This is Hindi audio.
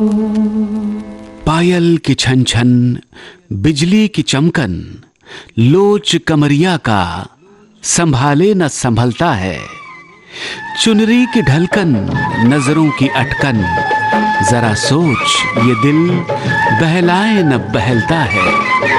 पायल की छन छन, बिजली की चमकन, लोच कमरिया का संभाले न संभलता है। चुनरी की ढलकन, नजरों की अटकन, जरा सोच ये दिल बहलाए न बहलता है।